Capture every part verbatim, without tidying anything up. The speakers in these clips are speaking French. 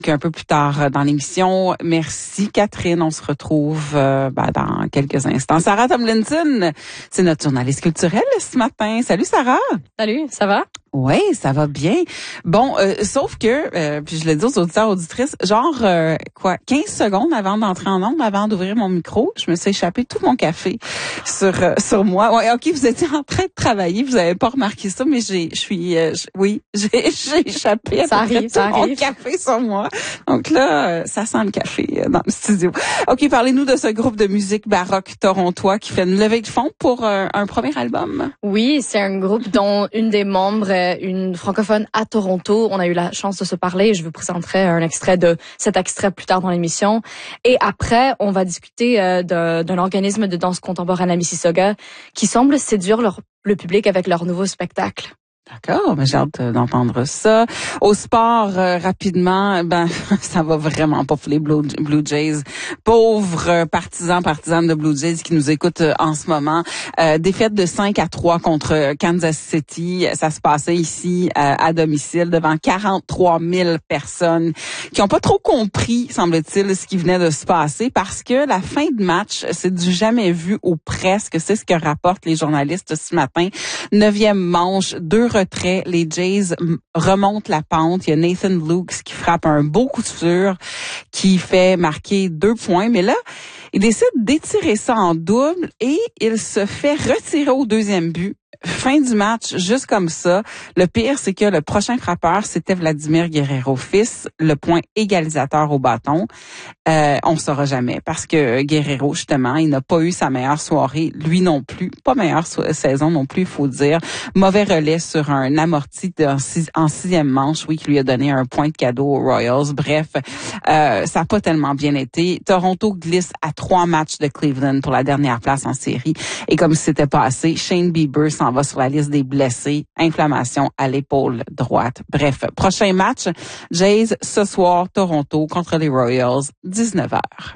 un peu plus tard dans l'émission. Merci Catherine, on se retrouve euh, ben, dans quelques instants. Sarah Tomlinson, c'est notre journaliste culturelle ce matin. Salut Sarah. Salut, ça va? Oui, ça va bien. Bon, euh, sauf que, euh, puis je le dis aux auditeurs, auditrices, genre euh, quoi, quinze secondes avant d'entrer en ondes, avant d'ouvrir mon micro, je me suis échappé tout mon café sur euh, sur moi. Ouais, ok, vous étiez en train de travailler, vous avez pas remarqué ça, mais j'ai, je suis, euh, oui, j'ai, j'ai échappé à ça peu près arrive, tout ça mon arrive. café sur moi. Donc là, euh, ça sent le café euh, dans le studio. Ok, parlez-nous de ce groupe de musique baroque torontois qui fait une levée de fonds pour euh, un premier album. Oui, c'est un groupe dont une des membres, une francophone à Toronto. On a eu la chance de se parler. Je vous présenterai un extrait de cet extrait plus tard dans l'émission. Et après, on va discuter euh, de, d'un organisme de danse contemporaine à Mississauga qui semble séduire leur, le public avec leur nouveau spectacle. D'accord, mais j'ai hâte d'entendre ça. Au sport, euh, rapidement, ben ça va vraiment pas pour les Blue, Blue Jays. Pauvres euh, partisans, partisanes de Blue Jays qui nous écoutent euh, en ce moment. Euh, défaite de cinq à trois contre Kansas City. Ça se passait ici euh, à domicile devant quarante-trois mille personnes qui ont pas trop compris, semble-t-il, ce qui venait de se passer parce que la fin de match, c'est du jamais vu ou presque. C'est ce que rapportent les journalistes ce matin. Neuvième manche, deux retrait, les Jays remontent la pente. Il y a Nathan Lukes qui frappe un beau coup de sûr qui fait marquer deux points. Mais là, il décide d'étirer ça en double et il se fait retirer au deuxième but. Fin du match, juste comme ça. Le pire, c'est que le prochain frappeur, c'était Vladimir Guerrero fils, le point égalisateur au bâton. Euh, on ne saura jamais parce que Guerrero, justement, il n'a pas eu sa meilleure soirée, lui non plus, pas meilleure so- saison non plus, il faut dire. Mauvais relais sur un amorti de, en, six, en sixième manche, oui, qui lui a donné un point de cadeau aux Royals. Bref, euh, ça n'a pas tellement bien été. Toronto glisse à trois matchs de Cleveland pour la dernière place en série. Et comme si c'était pas assez, Shane Bieber s'en va sur la liste des blessés, inflammation à l'épaule droite. Bref, prochain match, Jays ce soir, Toronto contre les Royals, dix-neuf heures.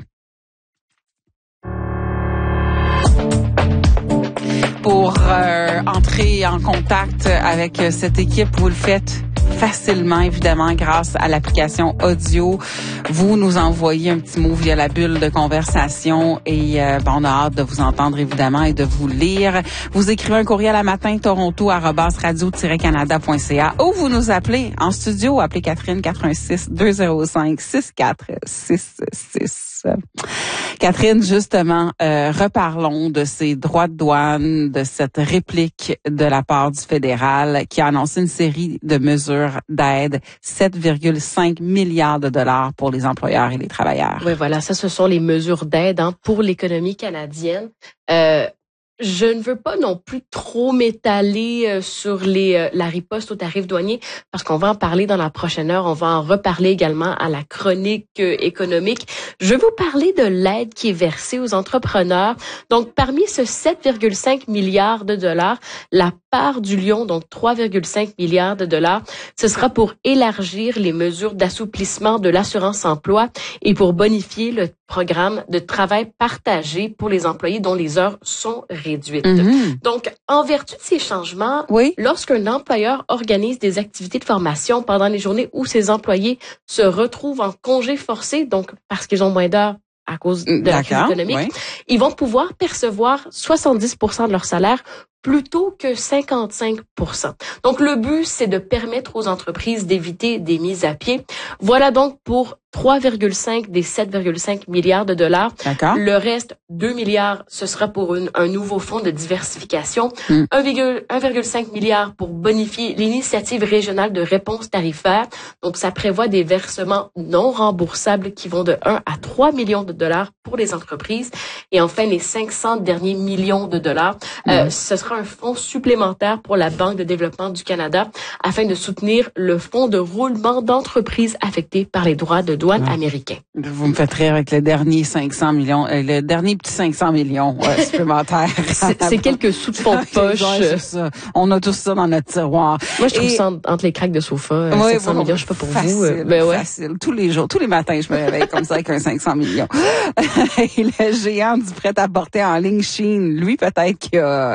Pour euh, entrer en contact avec cette équipe, vous le faites facilement, évidemment, grâce à l'application audio. Vous nous envoyez un petit mot via la bulle de conversation et euh, ben, on a hâte de vous entendre, évidemment, et de vous lire. Vous écrivez un courriel à matin toronto arobase radio tiret canada point c a ou vous nous appelez en studio. Appelez Catherine quatre un six, deux zéro cinq, six quatre six six. Catherine, justement, euh, reparlons de ces droits de douane, de cette réplique de la part du fédéral qui a annoncé une série de mesures d'aide, sept virgule cinq milliards de dollars pour les employeurs et les travailleurs. Oui, voilà, ça, ce sont les mesures d'aide hein, pour l'économie canadienne. Euh, Je ne veux pas non plus trop m'étaler euh, sur les euh, la riposte aux tarifs douaniers parce qu'on va en parler dans la prochaine heure. On va en reparler également à la chronique euh, économique. Je vais vous parler de l'aide qui est versée aux entrepreneurs. Donc, parmi ce sept virgule cinq milliards de dollars, la part du lion, donc trois virgule cinq milliards de dollars, ce sera pour élargir les mesures d'assouplissement de l'assurance-emploi et pour bonifier le programme de travail partagé pour les employés dont les heures sont réduites. Mm-hmm. Donc, en vertu de ces changements, oui. Lorsqu'un employeur organise des activités de formation pendant les journées où ses employés se retrouvent en congé forcé, donc parce qu'ils ont moins d'heures à cause de la crise économique, oui. Ils vont pouvoir percevoir soixante-dix pour cent de leur salaire plutôt que cinquante-cinq pour cent. Donc, le but, c'est de permettre aux entreprises d'éviter des mises à pied. Voilà donc pour trois virgule cinq des sept virgule cinq milliards de dollars. D'accord. Le reste, deux milliards, ce sera pour une, un nouveau fonds de diversification. Mm. un virgule cinq milliard pour bonifier l'initiative régionale de réponse tarifaire. Donc, ça prévoit des versements non remboursables qui vont de un à trois millions de dollars pour les entreprises. Et enfin, les cinq cents derniers millions de dollars, mm. euh, ce sera un fonds supplémentaire pour la Banque de développement du Canada afin de soutenir le fonds de roulement d'entreprises affectées par les droits de douane américains. Vous me faites rire avec le dernier cinq cents millions, euh, le dernier petit cinq cents millions euh, supplémentaires. c'est, c'est quelques sous de fond de poche. Ouais, c'est ça. On a tout ça dans notre tiroir. Moi, je trouve Et... ça entre les craques de sofa. Oui, cinq cents bon, millions, je sais pas pour facile, vous. Euh, ben ouais. Facile. Tous les jours, tous les matins, je me réveille comme ça avec un cinq cents millions. Et le géant du prêt-à-porter en ligne Shein, lui, peut-être qu'il a justement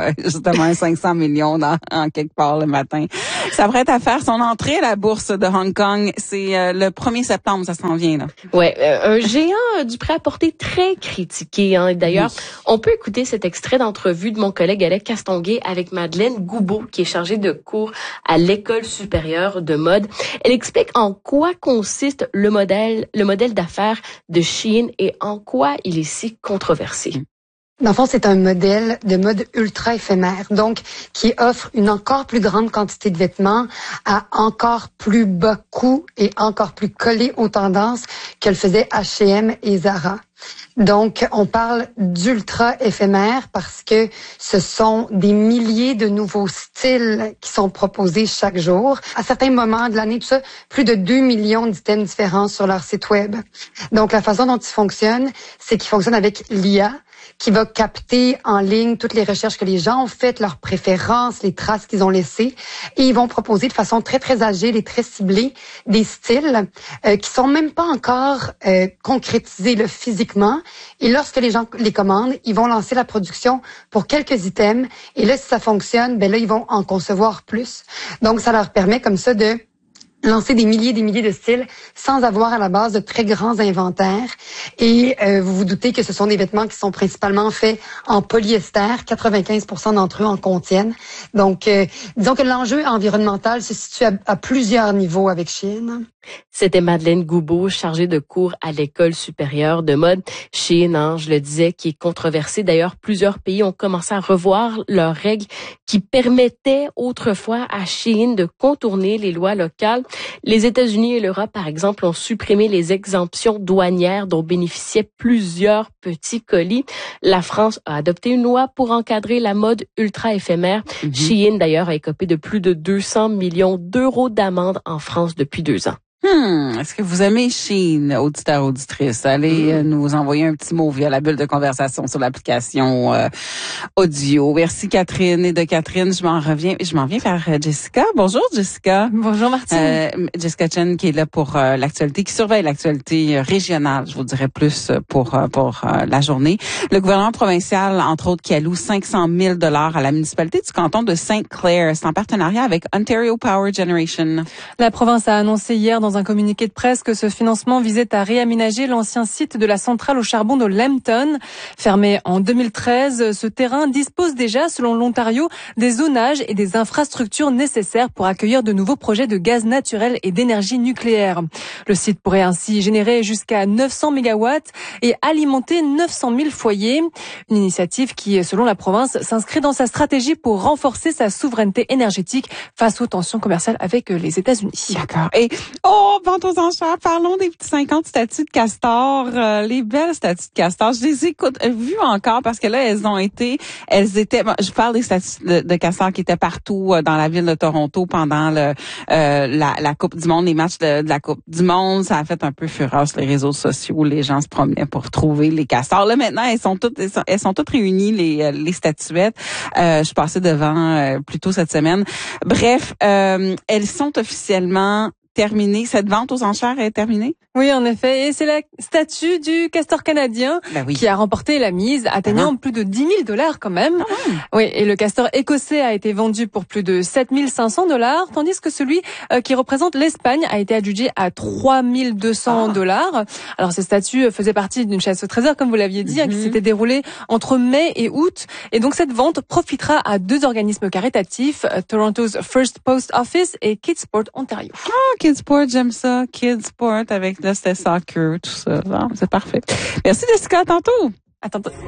exactement un cinq cents millions dans, en quelque part le matin. Ça prête à faire son entrée à la bourse de Hong Kong. C'est euh, le premier septembre, ça s'en vient, là. Ouais, euh, un géant du prêt-à-porter très critiqué. Hein. D'ailleurs, oui. On peut écouter cet extrait d'entrevue de mon collègue Alex Castonguay avec Madeleine Goubeau, qui est chargée de cours à l'École supérieure de mode. Elle explique en quoi consiste le modèle, le modèle d'affaires de Shein et en quoi il est si controversé. Dans le fond, c'est un modèle de mode ultra éphémère, donc qui offre une encore plus grande quantité de vêtements à encore plus bas coût et encore plus collé aux tendances que le faisaient H et M et Zara. Donc, on parle d'ultra éphémère parce que ce sont des milliers de nouveaux styles qui sont proposés chaque jour. À certains moments de l'année, tout ça, plus de deux millions d'items différents sur leur site web. Donc, la façon dont ils fonctionnent, c'est qu'ils fonctionnent avec l'I A, qui va capter en ligne toutes les recherches que les gens ont faites, leurs préférences, les traces qu'ils ont laissées, et ils vont proposer de façon très, très agile et très ciblée des styles euh, qui sont même pas encore euh, concrétisés là, physiquement. Et lorsque les gens les commandent, ils vont lancer la production pour quelques items, et là, si ça fonctionne, ben là, ils vont en concevoir plus. Donc, ça leur permet comme ça de lancer des milliers et des milliers de styles sans avoir à la base de très grands inventaires. Et euh, vous vous doutez que ce sont des vêtements qui sont principalement faits en polyester. quatre-vingt-quinze pour cent d'entre eux en contiennent. Donc, euh, disons que l'enjeu environnemental se situe à, à plusieurs niveaux avec Shein. C'était Madeleine Goubeau, chargée de cours à l'École supérieure de mode. Shein, hein, je le disais, qui est controversée. D'ailleurs, plusieurs pays ont commencé à revoir leurs règles qui permettaient autrefois à Shein de contourner les lois locales. Les États-Unis et l'Europe, par exemple, ont supprimé les exemptions douanières dont bénéficiaient plusieurs petits colis. La France a adopté une loi pour encadrer la mode ultra éphémère. Mm-hmm. Shein, d'ailleurs, a écopé de plus de deux cents millions d'euros d'amende en France depuis deux ans. Hmm, est-ce que vous aimez Shein, auditeur, auditrice? Allez euh, nous envoyer un petit mot via la bulle de conversation sur l'application euh, audio. Merci Catherine et de Catherine, je m'en reviens, je m'en viens vers Jessica. Bonjour Jessica. Bonjour Martine. Euh, Jessica Chen qui est là pour euh, l'actualité, qui surveille l'actualité régionale, je vous dirais plus pour euh, pour euh, la journée. Le gouvernement provincial, entre autres, qui alloue cinq cent mille dollars à la municipalité du canton de Sainte-Claire. C'est en partenariat avec Ontario Power Generation. La province a annoncé hier dans un communiqué de presse que ce financement visait à réaménager l'ancien site de la centrale au charbon de Lambton. Fermé en deux mille treize, ce terrain dispose déjà, selon l'Ontario, des zonages et des infrastructures nécessaires pour accueillir de nouveaux projets de gaz naturel et d'énergie nucléaire. Le site pourrait ainsi générer jusqu'à neuf cents mégawatts et alimenter neuf cent mille foyers. Une initiative qui, selon la province, s'inscrit dans sa stratégie pour renforcer sa souveraineté énergétique face aux tensions commerciales avec les États-Unis. D'accord. Et oh, vente aux enchères, parlons des petits cinquante statues de castor, euh, les belles statues de castor. Je les écoute, vues encore parce que là, elles ont été, elles étaient, bon, je parle des statues de, de castor qui étaient partout euh, dans la ville de Toronto pendant le euh, la, la Coupe du Monde, les matchs de, de la Coupe du Monde. Ça a fait un peu fureur sur les réseaux sociaux. Les gens se promenaient pour trouver les castors. Là, maintenant, elles sont toutes, elles sont, elles sont toutes réunies, les, les statuettes. Euh, je suis passée devant euh, plus tôt cette semaine. Bref, euh, elles sont officiellement terminé. Cette vente aux enchères est terminée? Oui, en effet. Et c'est la statue du castor canadien ben oui. qui a remporté la mise, atteignant ah. plus de dix mille dollars quand même. Ah. Oui, et le castor écossais a été vendu pour plus de sept mille cinq cents dollars, tandis que celui euh, qui représente l'Espagne a été adjugé à trois mille deux cents dollars. Ah. Alors, ces statues faisaient partie d'une chasse au trésor, comme vous l'aviez dit, mm-hmm. hein, qui s'était déroulée entre mai et août. Et donc, cette vente profitera à deux organismes caritatifs, euh, Toronto's First Post Office et Kidsport Ontario. Ah, Kidsport, j'aime ça. Kidsport avec là, c'était soccer, tout ça. Ah, c'est parfait. Merci Jessica, à tantôt. À tantôt.